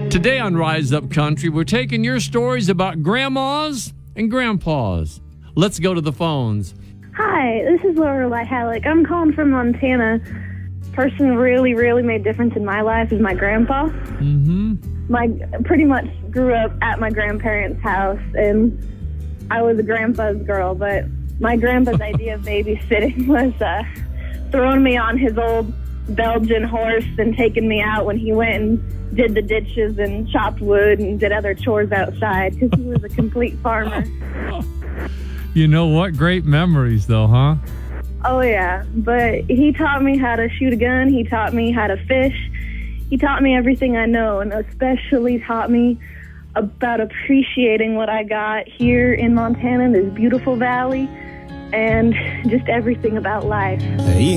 Today on Rise Up Country, we're taking your stories about grandmas and grandpas. Let's go to the phones. Hi, this is Lorelei Halleck. I'm calling from Montana. Person really, really made a difference in my life is my grandpa. Pretty much grew up at my grandparents' house, and I was a grandpa's girl, but my grandpa's idea of babysitting was throwing me on his old Belgian horse and taking me out when he went and did the ditches and chopped wood and did other chores outside because he was a complete farmer. You know what? Great memories, though, huh? Oh, yeah. But he taught me how to shoot a gun. He taught me how to fish. He taught me everything I know, and especially taught me about appreciating what I got here in Montana, this beautiful valley, and just everything about life.